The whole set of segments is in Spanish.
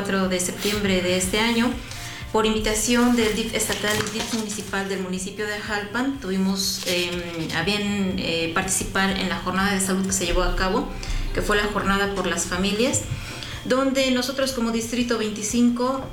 4 de septiembre de este año, por invitación del DIF estatal y DIF municipal del municipio de Jalpan, tuvimos a bien participar en la jornada de salud que se llevó a cabo, que fue la jornada por las familias, donde nosotros como Distrito 25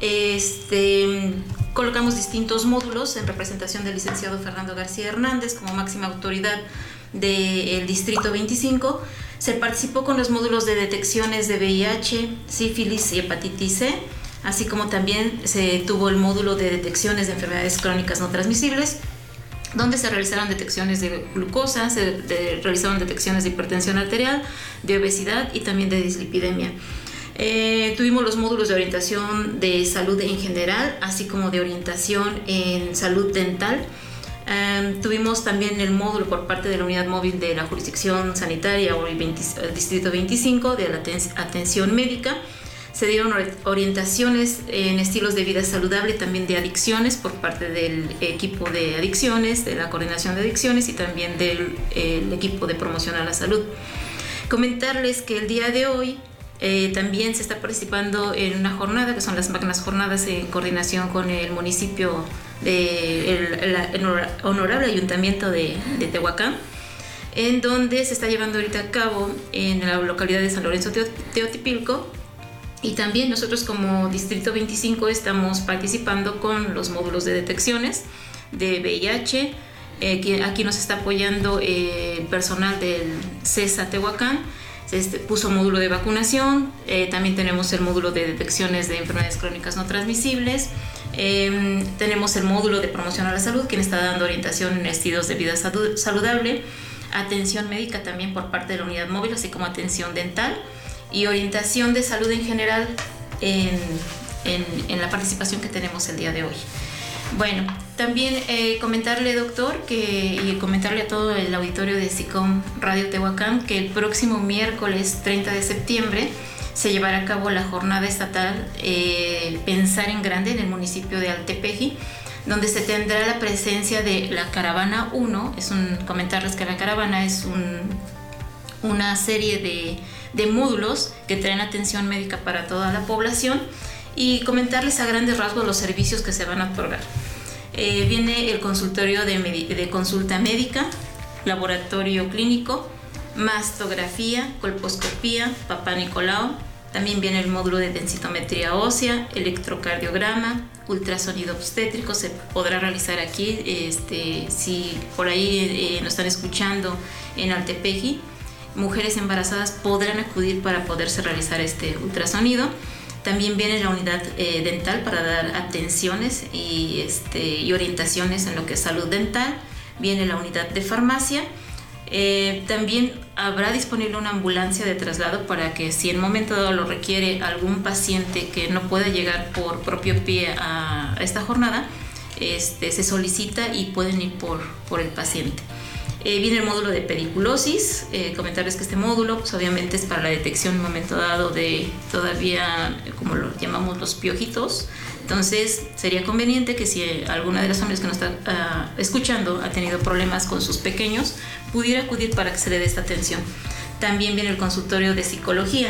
colocamos distintos módulos en representación del licenciado Fernando García Hernández como máxima autoridad del Distrito 25. Se participó con los módulos de detecciones de VIH, sífilis y hepatitis C, así como también se tuvo el módulo de detecciones de enfermedades crónicas no transmisibles, donde se realizaron detecciones de glucosa, se realizaron detecciones de hipertensión arterial, de obesidad y también de dislipidemia. Tuvimos los módulos de orientación de salud en general, así como de orientación en salud dental. Tuvimos también el módulo por parte de la unidad móvil de la jurisdicción sanitaria o el Distrito 25 de la atención médica. Se dieron orientaciones en estilos de vida saludable, también de adicciones por parte del equipo de adicciones, de la coordinación de adicciones y también del equipo de promoción a la salud. Comentarles que el día de hoy también se está participando en una jornada, que son las magnas jornadas en coordinación con el municipio el honorable ayuntamiento de Tehuacán, en donde se está llevando ahorita a cabo en la localidad de San Lorenzo Teotipilco. Y también nosotros como Distrito 25 estamos participando con los módulos de detecciones de VIH. Aquí nos está apoyando personal del CESA Tehuacán. Se puso módulo de vacunación. También tenemos el módulo de detecciones de enfermedades crónicas no transmisibles. Tenemos el módulo de promoción a la salud, quien está dando orientación en estilos de vida saludable. Atención médica también por parte de la unidad móvil, así como atención dental. Y orientación de salud en general en la participación que tenemos el día de hoy. Bueno, también comentarle, doctor, y comentarle a todo el auditorio de SICOM Radio Tehuacán que el próximo miércoles 30 de septiembre se llevará a cabo la jornada estatal Pensar en Grande en el municipio de Altepeji, donde se tendrá la presencia de la Caravana 1. Comentarles que la Caravana es una serie de módulos que traen atención médica para toda la población, y comentarles a grandes rasgos los servicios que se van a otorgar. Viene el consultorio de consulta médica, laboratorio clínico, mastografía, colposcopía, papá Nicolau. También viene el módulo de densitometría ósea, electrocardiograma, ultrasonido obstétrico. Se podrá realizar aquí, si por ahí nos están escuchando en Altepeji, mujeres embarazadas podrán acudir para poderse realizar este ultrasonido. También viene la unidad dental para dar atenciones y orientaciones en lo que es salud dental. Viene la unidad de farmacia. También habrá disponible una ambulancia de traslado para que, si en momento dado lo requiere algún paciente que no pueda llegar por propio pie a esta jornada, se solicita y pueden ir por el paciente. Viene el módulo de pediculosis. Comentarles que este módulo, pues, obviamente es para la detección en un momento dado de todavía, como lo llamamos, los piojitos. Entonces sería conveniente que si alguna de las familias que nos está escuchando ha tenido problemas con sus pequeños, pudiera acudir para que se le dé esta atención. También viene el consultorio de psicología.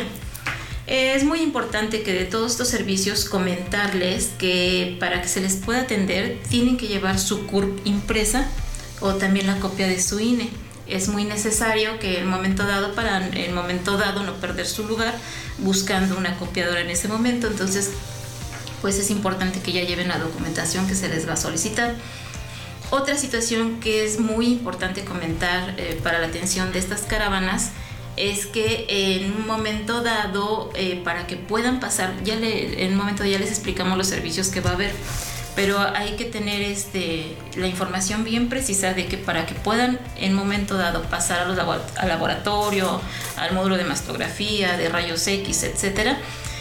Es muy importante que de todos estos servicios comentarles que para que se les pueda atender tienen que llevar su CURP impresa o también la copia de su INE. Es muy necesario que para el momento dado no perder su lugar buscando una copiadora en ese momento. Entonces, pues es importante que ya lleven la documentación que se les va a solicitar. Otra situación que es muy importante comentar para la atención de estas caravanas es que en un momento dado, para que puedan pasar, en un momento ya les explicamos los servicios que va a haber, pero hay que tener la información bien precisa de que para que puedan en momento dado pasar al laboratorio, al módulo de mastografía, de rayos X, etcétera,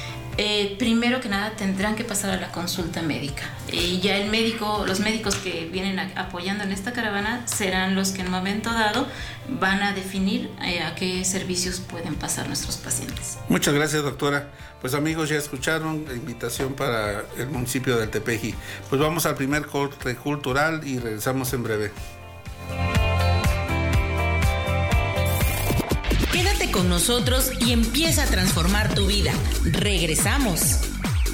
primero que nada tendrán que pasar a la consulta médica. Y ya los médicos que vienen apoyando en esta caravana serán los que en momento dado van a definir a qué servicios pueden pasar nuestros pacientes. Muchas gracias, doctora. Pues amigos, ya escucharon la invitación para el municipio de Altepeji. Pues vamos al primer corte cultural y regresamos en breve. Quédate con nosotros y empieza a transformar tu vida. Regresamos.